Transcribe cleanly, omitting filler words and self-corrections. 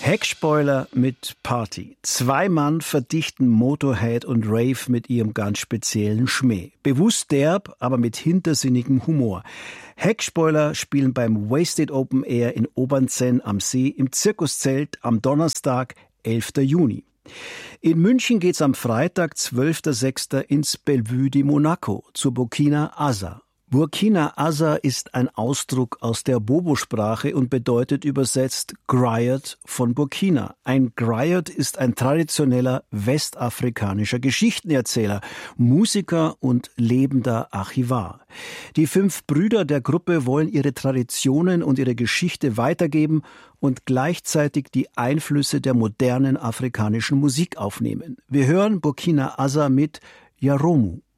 Heckspoiler mit Party. 2 Mann verdichten Motorhead und Rave mit ihrem ganz speziellen Schmäh. Bewusst derb, aber mit hintersinnigem Humor. Heckspoiler spielen beim Wasted Open Air in Obernzenn am See im Zirkuszelt am Donnerstag, 11. Juni. In München geht's am Freitag, 12.06. ins Bellevue di Monaco zur Burkina Asa. Burkina Asa ist ein Ausdruck aus der Bobo-Sprache und bedeutet übersetzt Griot von Burkina. Ein Griot ist ein traditioneller westafrikanischer Geschichtenerzähler, Musiker und lebender Archivar. Die 5 Brüder der Gruppe wollen ihre Traditionen und ihre Geschichte weitergeben und gleichzeitig die Einflüsse der modernen afrikanischen Musik aufnehmen. Wir hören Burkina Asa mit Yaromu.